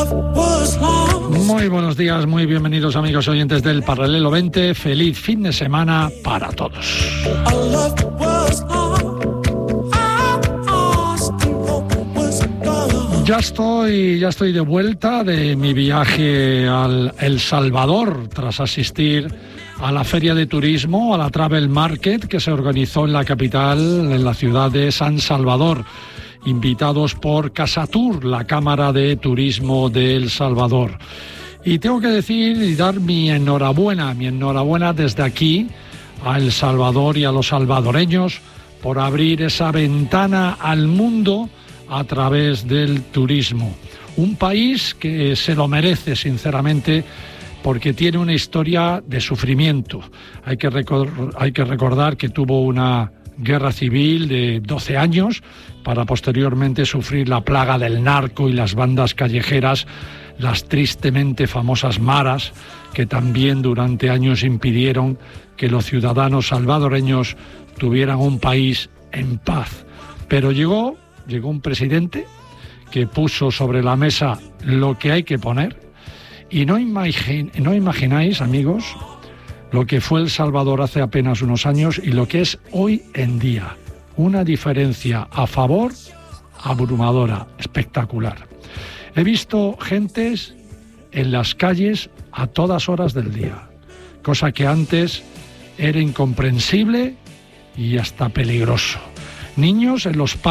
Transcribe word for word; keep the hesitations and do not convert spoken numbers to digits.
Muy buenos días, muy bienvenidos amigos oyentes del Paralelo veinte. Feliz fin de semana para todos. Ya estoy, ya estoy de vuelta de mi viaje al El Salvador tras asistir a la feria de turismo, a la Travel Market que se organizó en la capital, en la ciudad de San Salvador, invitados por Casatur, la Cámara de Turismo de El Salvador. Y tengo que decir y dar mi enhorabuena, mi enhorabuena desde aquí a El Salvador y a los salvadoreños por abrir esa ventana al mundo a través del turismo. Un país que se lo merece, sinceramente, porque tiene una historia de sufrimiento. Hay que, recor- hay que recordar que tuvo una guerra civil de doce años para posteriormente sufrir la plaga del narco y las bandas callejeras, las tristemente famosas maras, que también durante años impidieron que los ciudadanos salvadoreños tuvieran un país en paz. Pero llegó, llegó un presidente que puso sobre la mesa lo que hay que poner, y no, imagin- no imagináis, amigos, lo que fue El Salvador hace apenas unos años y lo que es hoy en día. Una diferencia a favor abrumadora, espectacular. He visto gentes en las calles a todas horas del día, cosa que antes era incomprensible y hasta peligroso. Niños en los